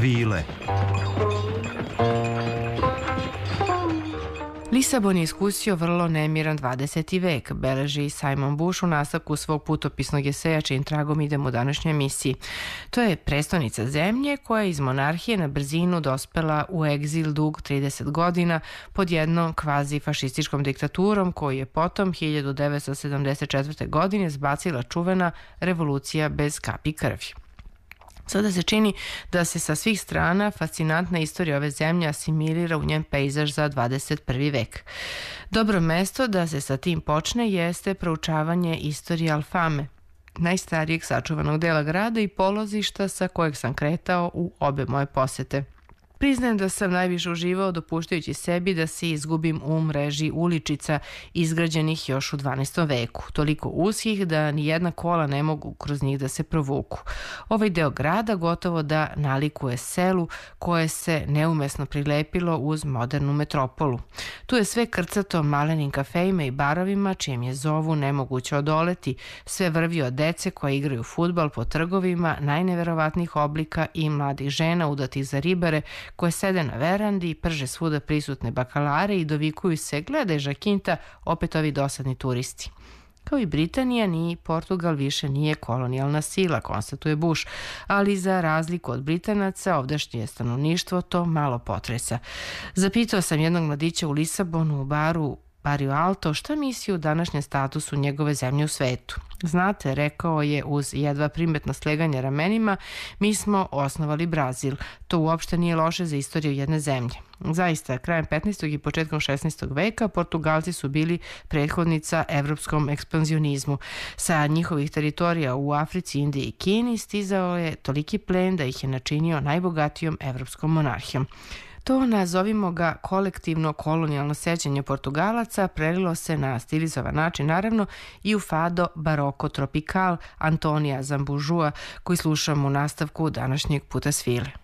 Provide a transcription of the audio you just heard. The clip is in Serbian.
svile. Lisabon je iskusio vrlo nemiran 20. vek, beleži Simon Bush u nastavku svog putopisnog eseja čijim tragom idemo u današnjoj emisiji. To je prestonica zemlje koja je iz monarhije na brzinu dospela u egzil dug 30 godina pod jednom kvazi-fašističkom diktaturom koju je potom 1974. godine zbacila čuvena revolucija bez kapi krvi. Sada se čini da se sa svih strana fascinantna istorija ove zemlje asimilira u njen pejzaž za 21. vek. Dobro mesto da se sa tim počne jeste proučavanje istorije Alfame, najstarijeg sačuvanog dela grada i polazišta sa kojeg sam kretao u obe moje posete. Priznajem da sam najviše uživao dopuštajući sebi da se izgubim u mreži uličica izgrađenih još u 12. veku, toliko uskih da ni jedna kola ne mogu kroz njih da se provuku. Ovaj deo grada gotovo da nalikuje selu koje se neumesno prilepilo uz modernu metropolu. Tu je sve krcato malenim kafejima i barovima čijem je zovu nemoguće odoleti, sve vrvi od dece koje igraju fudbal po trgovima najneverovatnijih oblika i mladih žena udatih za ribare koje sede na verandi i prže svuda prisutne bakalare i dovikuju se gledaj Žakinta, opet ovi dosadni turisti. Kao i Britanija, ni Portugal više nije kolonijalna sila, konstatuje Bush, ali za razliku od Britanaca, ovdašnje stanovništvo to malo potresa. Zapitao sam jednog mladića u Lisabonu u baru Barrio Alto šta misli o današnjem statusu njegove zemlje u svetu. Znate, rekao je uz jedva primetno sleganje ramenima, mi smo osnovali Brazil. To uopšte nije loše za istoriju jedne zemlje. Zaista, krajem 15. i početkom 16. veka Portugalci su bili prethodnica evropskom ekspanzionizmu. Sa njihovih teritorija u Africi, Indiji i Kini stizao je toliki plen da ih je načinio najbogatijom evropskom monarhijom. To, nazovimo ga kolektivno kolonijalno sećanje Portugalaca, prelilo se na stilizovan način, naravno, i u fado baroko tropikal Antonija Zambužua, koji slušamo u nastavku današnjeg puta svile.